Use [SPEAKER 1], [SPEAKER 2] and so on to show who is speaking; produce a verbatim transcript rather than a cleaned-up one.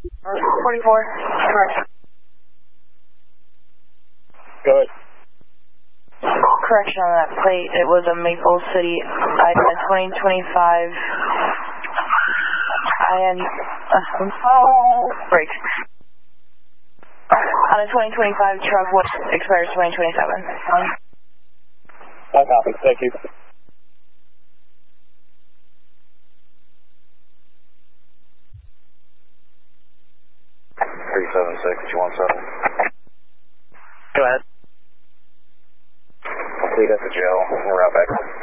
[SPEAKER 1] forty-four, correction.
[SPEAKER 2] Go ahead.
[SPEAKER 1] Correction on that plate, it was a Maple City I N twenty twenty-five. I N, uh, oh, break. On a twenty twenty-five truck, what expires twenty twenty-seven?
[SPEAKER 2] I copy, thank you.
[SPEAKER 3] three seven six, two one seven.
[SPEAKER 2] Go ahead.
[SPEAKER 3] Lead us to jail. We're out back.